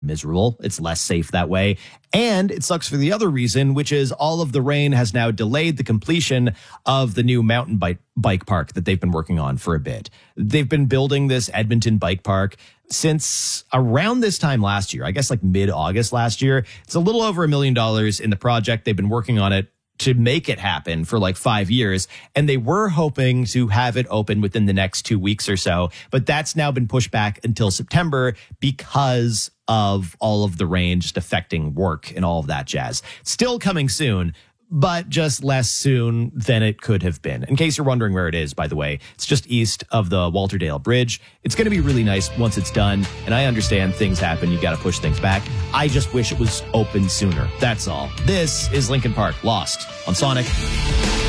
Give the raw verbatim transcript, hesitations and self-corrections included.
miserable. It's less safe that way. And it sucks for the other reason, which is all of the rain has now delayed the completion of the new mountain bike, bike park that they've been working on for a bit. They've been building this Edmonton bike park since around this time last year, I guess like mid-August last year. It's a little over a million dollars in the project. They've been working on it to make it happen for like five years. And they were hoping to have it open within the next two weeks or so. But that's now been pushed back until September because of all of the rain just affecting work and all of that jazz. Still coming soon, but just less soon than it could have been. In case you're wondering where it is, by the way, it's just east of the Walterdale Bridge. It's going to be really nice once it's done. And I understand things happen. You got to push things back. I just wish it was open sooner. That's all. This is Linkin Park Lost on Sonic.